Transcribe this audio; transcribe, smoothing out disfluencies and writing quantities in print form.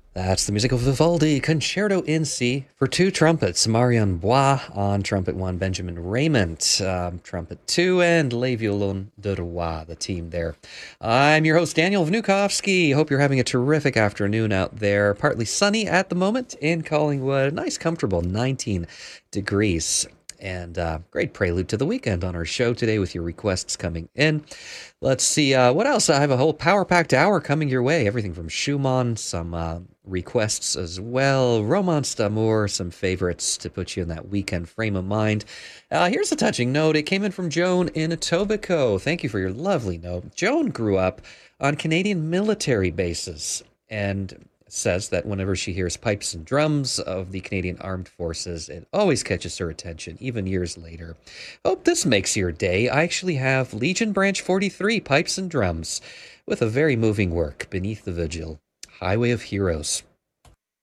That's the music of Vivaldi Concerto in C for two trumpets. Marion Bois on trumpet one, Benjamin Raymond trumpet two, and Les Violons de Roy, the team there. I'm your host, Daniel Vnukovsky. Hope you're having a terrific afternoon out there. Partly sunny at the moment in Collingwood. Nice, comfortable 19 degrees. And great prelude to the weekend on our show today with your requests coming in. Let's see what else. I have a whole power-packed hour coming your way. Everything from Schumann, some requests as well, Romance d'Amour, some favorites to put you in that weekend frame of mind. Here's a touching note. It came in from Joan in Etobicoke. Thank you for your lovely note. Joan grew up on Canadian military bases and says that whenever she hears pipes and drums of the Canadian Armed Forces, it always catches her attention, even years later. Hope this makes your day. I actually have Legion Branch 43 pipes and drums with a very moving work, Beneath the Vigil, Highway of Heroes.